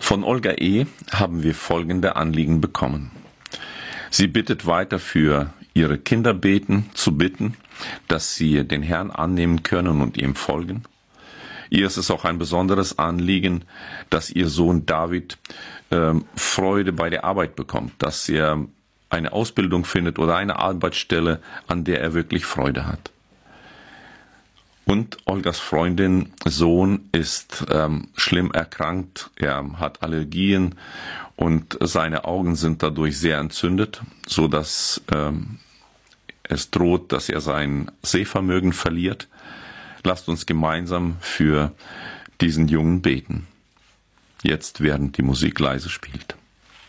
Von Olga E. haben wir folgende Anliegen bekommen. Sie bittet weiter für ihre Kinder zu bitten, dass sie den Herrn annehmen können und ihm folgen. Ihr ist es auch ein besonderes Anliegen, dass ihr Sohn David Freude bei der Arbeit bekommt, dass er eine Ausbildung findet oder eine Arbeitsstelle, an der er wirklich Freude hat. Und Olgas Sohn ist schlimm erkrankt, er hat Allergien und seine Augen sind dadurch sehr entzündet, so dass es droht, dass er sein Sehvermögen verliert. Lasst uns gemeinsam für diesen Jungen beten. Jetzt, während die Musik leise spielt.